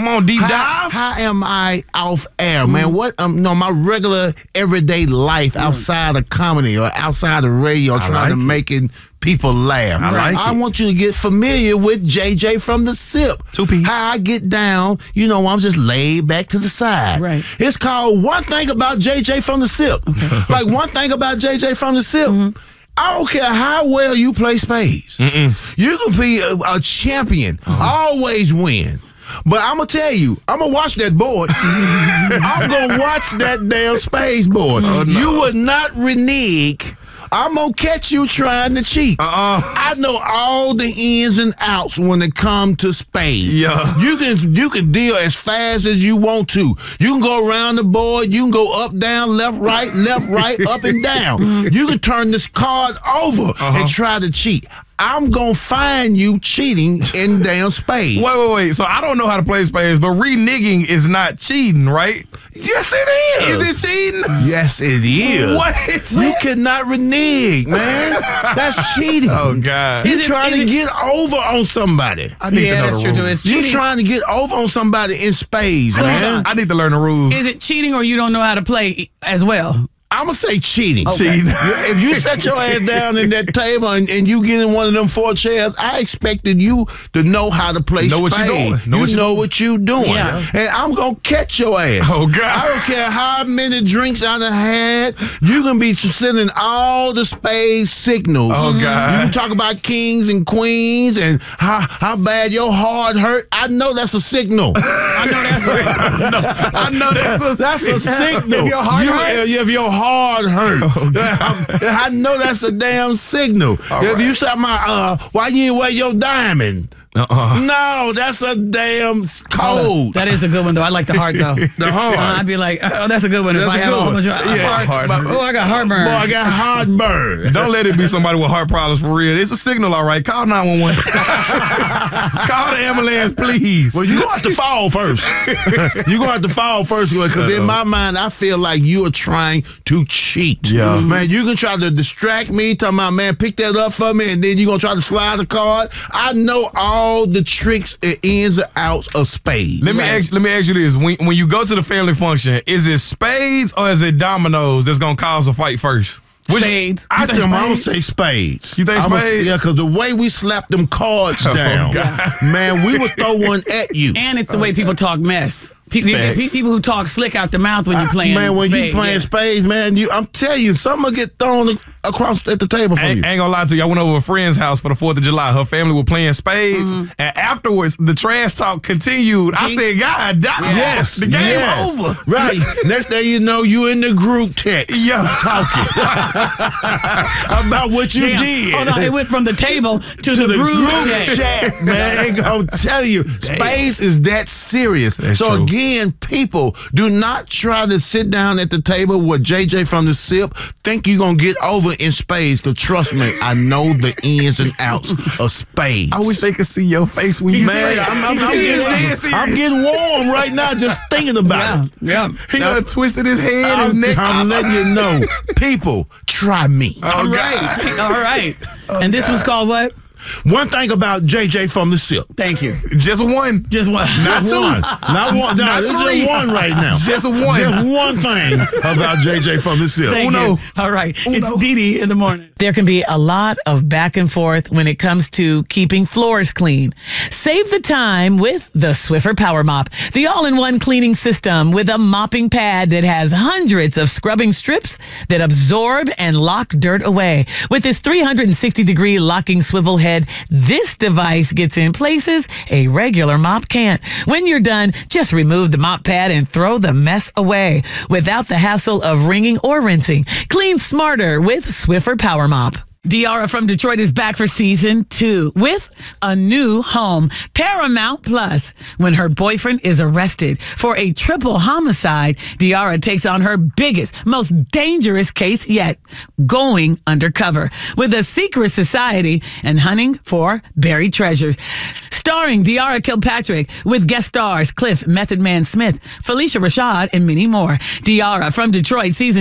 Come on, deep dive. How am I off air, man? What my regular everyday life outside of comedy or outside of radio, trying to making people laugh. I want you to get familiar with JJ from the SIP. 2-piece. How I get down, I'm just laid back to the side. Right. It's called One Thing About JJ from the SIP. Okay. Like one thing about JJ from the SIP. I don't care how well you play spades. You can be a champion, always win. But I'm going to tell you, I'm going to watch that board. I'm going to watch that damn spades board. You would not renege. I'm going to catch you trying to cheat. I know all the ins and outs when it comes to spades. Yeah. You can deal as fast as you want to. You can go around the board. You can go up, down, left, right, up and down. You can turn this card over and try to cheat. I'm going to find you cheating in damn spades. Wait. So I don't know how to play spades, but reneging is not cheating, right? Yes, it is. Is it cheating? Yes, it is. What? You cannot renege, man. That's cheating. Oh, God. You're trying to get over on somebody. I need to know that's the true too. rules. It's cheating. You're trying to get over on somebody in spades, man. I need to learn the rules. Is it cheating or you don't know how to play as well? I'm going to say cheating. Okay. Cheating. If you set your ass down in that table and you get in one of them 4 chairs, I expected you to know how to play Know what spades. you're doing. Know what you're doing. Yeah. And I'm going to catch your ass. Oh, God. I don't care how many drinks I done had. You can be sending all the spade signals. Oh, God. You can talk about kings and queens and how bad your heart hurt. I know that's a signal. I know that's right. I know That's a signal. If your heart hurt? If your heart hurt. I know that's a damn signal. If you say, why you didn't wear your diamond? No, that's a damn code. That is a good one, though. I like the heart, though. The heart. I'd be like, oh, that's a good one. That's if I a have good a whole one. bunch of hearts. heart. Oh, I got heartburn. Boy, I got heartburn. Don't let it be somebody with heart problems for real. It's a signal, all right. Call 911. Call the ambulance, please. Well, you're going to have to fall first. You're going to have to fall first because in my mind, I feel like you are trying to cheat. Yeah. Man, you can try to distract me, talking about, man, pick that up for me, and then you're going to try to slide the card. I know all the tricks and ins and outs of spades. Let me ask you this. When you go to the family function, is it spades or is it dominoes that's going to cause a fight first? Spades. I think I'm going to say spades. You think spades? Yeah, because the way we slapped them cards down, man, we would throw one at you. And it's the way people talk mess. People who talk slick out the mouth when you're playing man, when spades. you playing spades, man, I'm telling you, something will get thrown across at the table for you. Ain't gonna lie to you. I went over to a friend's house for the 4th of July. Her family were playing spades, and afterwards, the trash talk continued. I said, God, yes, the game over. Right. Next thing you know, you in the group text. Yeah. Talking about what you did. Oh, no, it went from the table to the group chat, man. I'm telling you, spades is that serious. That's so true. Again, people, do not try to sit down at the table with JJ from the SIP. Think you're going to get over in spades, because trust me, I know the ins and outs of spades. I wish they could see your face when you say it. I'm getting warm right now just thinking about it. Yeah. He done twisted his head, his neck. I'm letting you know. People, try me. All right. And this was called what? One thing about JJ from the SIP. Thank you. Just one. Just one. Not two. Not one. Not it's three. just one right now. Just one. Just one thing about JJ from the SIP. Thank you. All right. It's Dee Dee in the morning. There can be a lot of back and forth when it comes to keeping floors clean. Save the time with the Swiffer Power Mop, the all-in-one cleaning system with a mopping pad that has hundreds of scrubbing strips that absorb and lock dirt away. With its 360-degree locking swivel head, this device gets in places a regular mop can't. When you're done, just remove the mop pad and throw the mess away without the hassle of wringing or rinsing. Clean smarter with Swiffer Power Mop. Diarra from Detroit is back for season 2 with a new home, Paramount Plus. When her boyfriend is arrested for a triple homicide, Diarra takes on her biggest, most dangerous case yet, going undercover with a secret society and hunting for buried treasures. Starring Diarra Kilpatrick with guest stars Cliff Method Man Smith, Felicia Rashad, and many more. Diarra from Detroit season